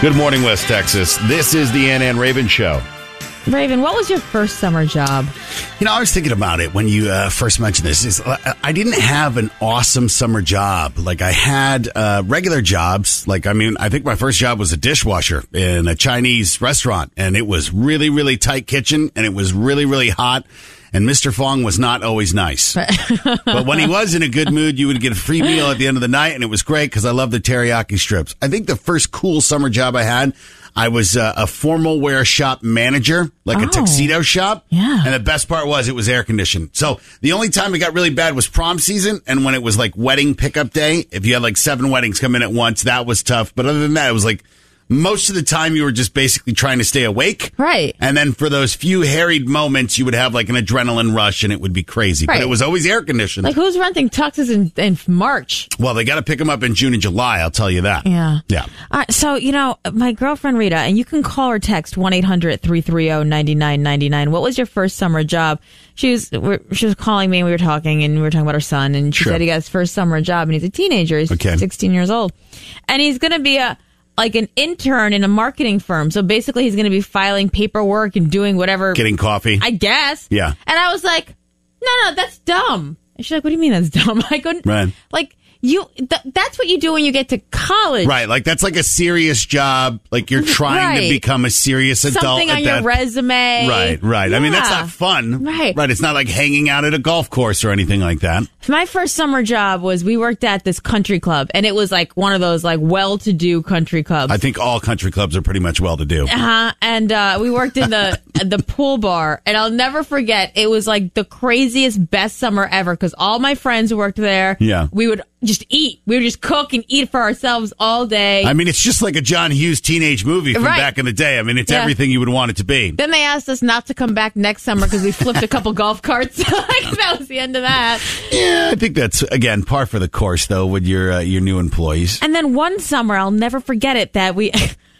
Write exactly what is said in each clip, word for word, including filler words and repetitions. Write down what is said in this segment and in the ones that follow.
Good morning, West Texas. This is the Ann Ann Raven Show. Raven, what was your first summer job? You know, I was thinking about it when you uh, first mentioned this. Is I didn't have an awesome summer job. Like, I had uh, regular jobs. Like, I mean, I think my first job was a dishwasher in a Chinese restaurant. And it was really, really tight kitchen. And it was really, really hot. And Mister Fong was not always nice. But when he was in a good mood, you would get a free meal at the end of the night. And it was great because I love the teriyaki strips. I think the first cool summer job I had, I was uh, a formal wear shop manager, like oh, a tuxedo shop. Yeah. And the best part was it was air conditioned. So the only time it got really bad was prom season. And when it was like wedding pickup day, if you had like seven weddings come in at once, that was tough. But other than that, it was like most of the time you were just basically trying to stay awake. Right. And then for those few harried moments, you would have like an adrenaline rush and it would be crazy. Right. But it was always air conditioned. Like, who's renting tuxes in, in March? Well, they got to pick them up in June and July. I'll tell you that. Yeah. Yeah. Uh, so, you know, my girlfriend Rita, and you can call or text one eight hundred three three zero nine nine nine nine. What was your first summer job? She was we're, she was calling me and we were talking and we were talking about her son. And she Sure. said he got his first summer job and he's a teenager. He's Okay. sixteen years old. And he's going to be a like an intern in a marketing firm. So basically he's going to be filing paperwork and doing whatever. Getting coffee. I guess. Yeah. And I was like, no, no, that's dumb. And she's like, what do you mean that's dumb? I couldn't. Right. Like, you, th- that's what you do when you get to college. Right, like that's like a serious job. Like you're trying Right. to become a serious adult. Something at on your that. resume. Right, right. I mean, that's Yeah. not fun. Right. Right. It's not like hanging out at a golf course or anything like that. My first summer job was we worked at this country club, and it was like one of those like well-to-do country clubs. I think all country clubs are pretty much well to do. Uh-huh. And uh, we worked in the the pool bar, and I'll never forget. It was like the craziest, best summer ever because all my friends worked there. Yeah. We would just eat. We would just cook and eat for ourselves all day. I mean, it's just like a John Hughes teenage movie from Right. back in the day. I mean, it's Yeah. everything you would want it to be. Then they asked us not to come back next summer because we flipped a couple golf carts. Like, that was the end of that. Yeah, I think that's again par for the course, though, with your uh, your new employees. And then one summer, I'll never forget it, that we,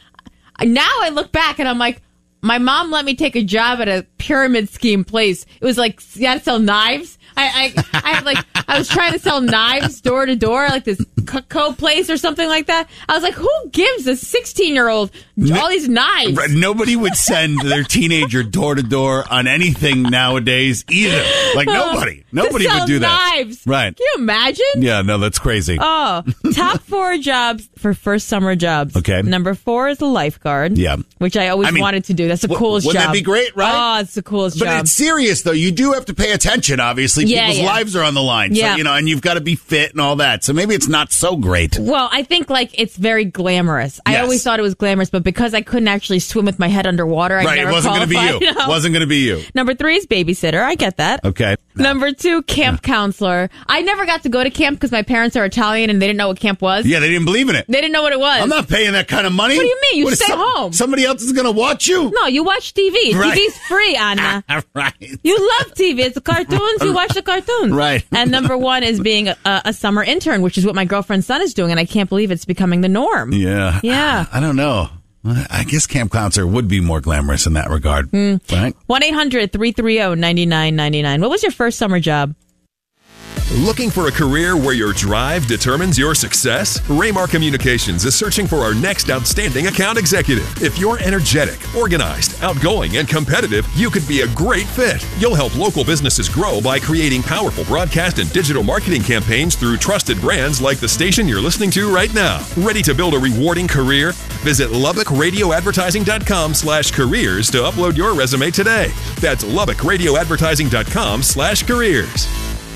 now I look back and I'm like, my mom let me take a job at a pyramid scheme place. It was like, you had to sell knives. I, I, I had like, I was trying to sell knives door to door, like this co place or something like that. I was like, who gives a sixteen year old all these knives? Right, nobody would send their teenager door to door on anything nowadays either. Like nobody, nobody to sell would do that. Knives. Right? Can you imagine? Yeah, no, that's crazy. Oh, top four jobs for first summer jobs. Okay. Number four is a lifeguard. Yeah. Which I always I mean, wanted to do. That's the w- coolest wouldn't job. that be great, right? Oh, it's the coolest But job. it's serious, though. You do have to pay attention, obviously. Yeah, People's yeah. lives are on the line. Yeah. So, you know, and you've got to be fit and all that. So maybe it's not so great. Well, I think like it's very glamorous. I Yes. always thought it was glamorous, but because I couldn't actually swim with my head underwater, I Right, never it wasn't going to be qualified, you. you know? Wasn't going to be you. Number three is babysitter. I get that. Okay. Number two, camp counselor. I never got to go to camp because my parents are Italian and they didn't know what camp was. Yeah, they didn't believe in it. They didn't know what it was. I'm not paying that kind of money. What do you mean? You What, is stay home. Somebody else is going to watch you? No, you watch T V. Right. T V's free, Anna. Right. You love T V. It's the cartoons. You watch the cartoons. Right. And number one is being a, a summer intern, which is what my girlfriend's son is doing, and I can't believe it's becoming the norm. Yeah. Yeah. I don't know. I guess camp counselor would be more glamorous in that regard. Hmm. Right? one eight hundred three three zero nine nine nine nine. What was your first summer job? Looking for a career where your drive determines your success? Raymar Communications is searching for our next outstanding account executive. If you're energetic, organized, outgoing, and competitive, you could be a great fit. You'll help local businesses grow by creating powerful broadcast and digital marketing campaigns through trusted brands like the station you're listening to right now. Ready to build a rewarding career? Visit Lubbock Radio Advertising dot com slash careers to upload your resume today. That's Lubbock Radio Advertising dot com slash careers.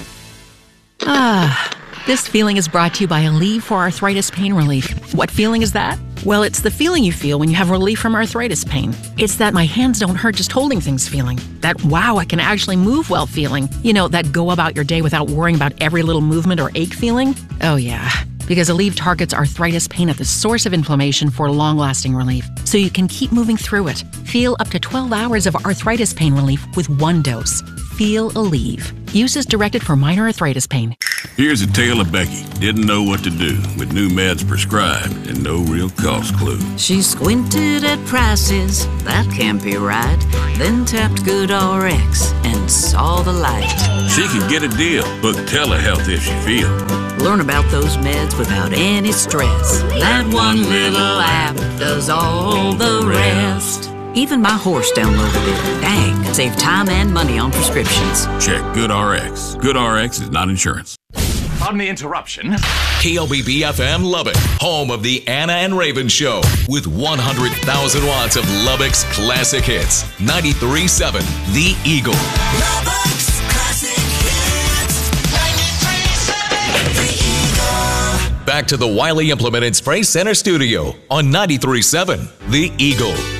Ah, this feeling is brought to you by Aleve for Arthritis Pain Relief. What feeling is that? Well, it's the feeling you feel when you have relief from arthritis pain. It's that my hands don't hurt just holding things feeling. That wow, I can actually move well feeling. You know, that go about your day without worrying about every little movement or ache feeling. Oh yeah, because Aleve targets arthritis pain at the source of inflammation for long-lasting relief, so you can keep moving through it. Feel up to twelve hours of arthritis pain relief with one dose. Feel Aleve. Use is directed for minor arthritis pain. Here's a tale of Becky. Didn't know what to do with new meds prescribed and no real cost clue. She squinted at prices, that can't be right. Then tapped GoodRx and saw the light. She could get a deal. Book telehealth if she feels. Learn about those meds without any stress. That one little app does all the rest. Even my horse downloaded it. Dang, save time and money on prescriptions. Check GoodRx. GoodRx is not insurance. Pardon the interruption. K L B B F M Lubbock, home of the Anna and Raven Show, with one hundred thousand watts of Lubbock's classic hits. ninety-three point seven, The Eagle. Lubbock's classic hits. ninety-three point seven, The Eagle. Back to the Wiley Implement and Spray Center studio on ninety-three point seven, The Eagle.